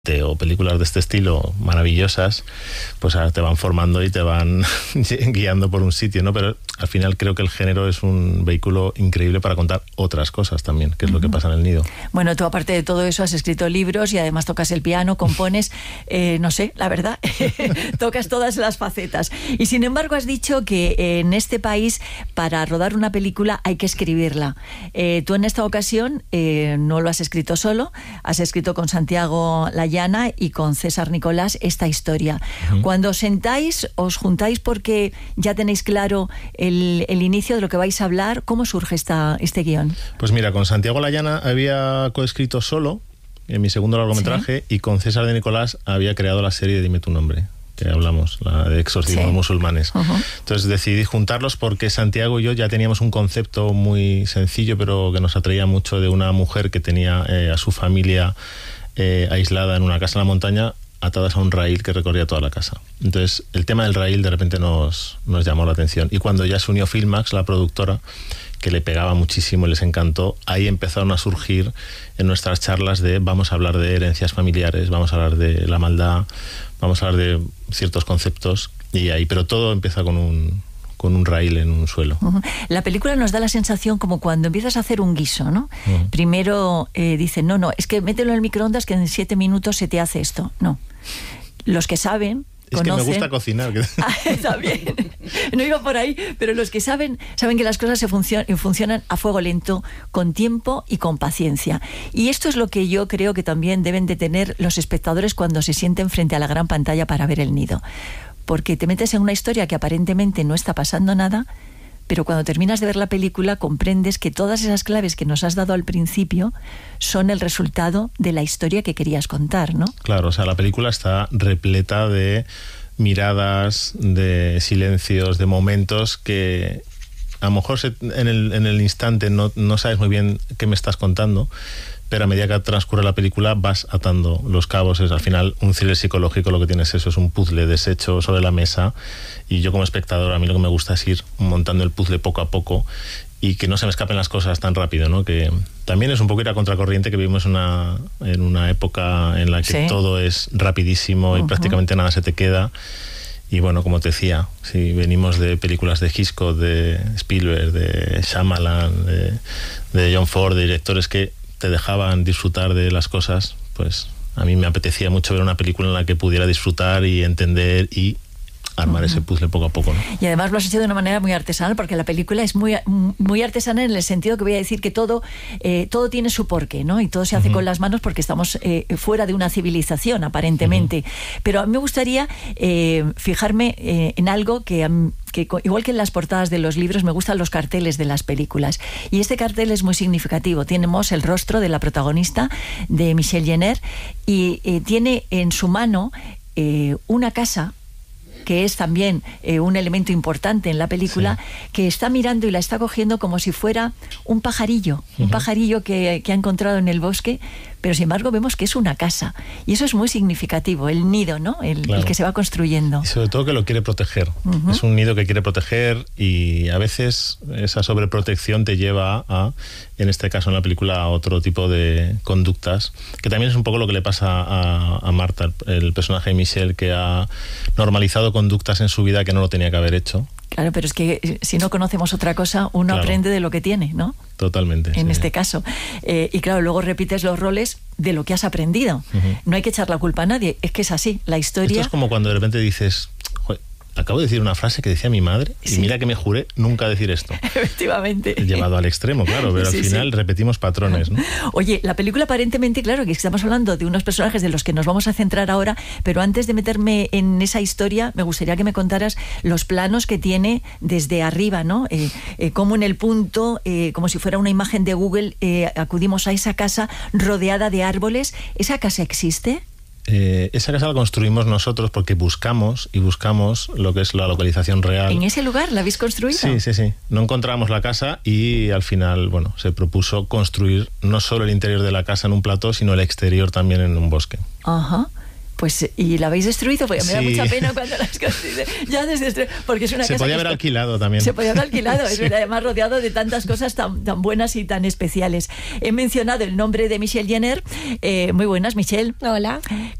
o películas de este estilo maravillosas, pues ahora te van formando y te van guiando por un sitio, ¿no? Pero al final creo que el género es un vehículo increíble para contar otras cosas también, que es lo que pasa en el nido. Bueno, tú aparte de todo eso has escrito libros y además tocas el piano, compones, no sé, la verdad, tocas todas las facetas. Y sin embargo has dicho que en este país para rodar una película hay que escribirla. Tú en esta ocasión no lo has escrito solo, has escrito con Santiago Layana y con César Nicolás esta historia. Cuando os sentáis, os juntáis porque ya tenéis claro el inicio de lo que vais a hablar. ¿Cómo surge este guión? Pues mira, con Santiago Layana había coescrito solo en mi segundo largometraje, ¿sí? Y con César de Nicolás había creado la serie de Dime tu nombre, que hablamos, la de exorcismo de musulmanes. Entonces decidí juntarlos porque Santiago y yo ya teníamos un concepto muy sencillo, pero que nos atraía mucho, de una mujer que tenía a su familia aislada en una casa en la montaña, atadas a un raíl que recorría toda la casa. Entonces el tema del raíl de repente nos llamó la atención, y cuando ya se unió Filmax, la productora, que le pegaba muchísimo y les encantó, ahí empezaron a surgir en nuestras charlas de vamos a hablar de herencias familiares, vamos a hablar de la maldad, vamos a hablar de ciertos conceptos, y ahí, pero todo empieza con un raíl en un suelo. La película nos da la sensación como cuando empiezas a hacer un guiso, ¿no? Primero dicen, no, es que mételo en el microondas que en 7 minutos se te hace esto. No. Los que saben... Es conocen. que me gusta cocinar. Está bien. No iba por ahí, pero los que saben que las cosas funcionan a fuego lento, con tiempo y con paciencia. Y esto es lo que yo creo que también deben de tener los espectadores cuando se sienten frente a la gran pantalla para ver El nido. Porque te metes en una historia que aparentemente no está pasando nada, pero cuando terminas de ver la película comprendes que todas esas claves que nos has dado al principio son el resultado de la historia que querías contar, ¿no? Claro, o sea, la película está repleta de miradas, de silencios, de momentos que a lo mejor en el instante no sabes muy bien qué me estás contando, pero a medida que transcurre la película vas atando los cabos. Es al final un thriller psicológico, lo que tienes es un puzzle deshecho sobre la mesa, y yo como espectador a mí lo que me gusta es ir montando el puzzle poco a poco y que no se me escapen las cosas tan rápido, ¿no? Que también es un poco ir a contracorriente, que vivimos en una época en la que todo es rapidísimo y prácticamente nada se te queda. Y bueno, como te decía, si venimos de películas de Hitchcock, de Spielberg, de Shyamalan, de John Ford, de directores que te dejaban disfrutar de las cosas, pues a mí me apetecía mucho ver una película en la que pudiera disfrutar y entender y armar ese puzzle poco a poco, ¿no? Y además lo has hecho de una manera muy artesanal, porque la película es muy, muy artesanal en el sentido que voy a decir que todo tiene su porqué, ¿no? Y todo se hace con las manos porque estamos fuera de una civilización, aparentemente. Pero a mí me gustaría fijarme en algo que igual que en las portadas de los libros, me gustan los carteles de las películas. Y este cartel es muy significativo. Tenemos el rostro de la protagonista, de Michelle Jenner, y tiene en su mano una casa, que es también un elemento importante en la película, que está mirando y la está cogiendo como si fuera un pajarillo, un pajarillo que ha encontrado en el bosque, pero sin embargo vemos que es una casa. Y eso es muy significativo, el nido, ¿no? El que se va construyendo. Y sobre todo que lo quiere proteger. Es un nido que quiere proteger, y a veces esa sobreprotección te lleva a, en este caso en la película, a otro tipo de conductas, que también es un poco lo que le pasa a Marta, el personaje de Michelle, que ha normalizado conductas en su vida que no lo tenía que haber hecho. Claro, pero es que si no conocemos otra cosa, uno aprende de lo que tiene, ¿no? Totalmente. En este caso. Y claro, luego repites los roles de lo que has aprendido. No hay que echar la culpa a nadie, es que es así, la historia... Esto es como cuando de repente dices... Acabo de decir una frase que decía mi madre, y mira que me juré nunca decir esto. Efectivamente. Llevado al extremo, claro, pero al final repetimos patrones, ¿no? Oye, la película aparentemente, claro, que estamos hablando de unos personajes de los que nos vamos a centrar ahora, pero antes de meterme en esa historia, me gustaría que me contaras los planos que tiene desde arriba, ¿no? Como en el punto, como si fuera una imagen de Google, acudimos a esa casa rodeada de árboles. ¿Esa casa existe? Esa casa la construimos nosotros porque buscamos lo que es la localización real. ¿En ese lugar la habéis construido? Sí. No encontramos la casa y al final, bueno, se propuso construir no solo el interior de la casa en un plató, sino el exterior también en un bosque. Pues, ¿y la habéis destruido? Porque me da Sí. mucha pena cuando las cosas ya porque es una Se casa podía que haber alquilado también. Se podía haber alquilado, es Sí. verdad, además rodeado de tantas cosas tan buenas y tan especiales. He mencionado el nombre de Michelle Jenner. Muy buenas, Michelle. Hola.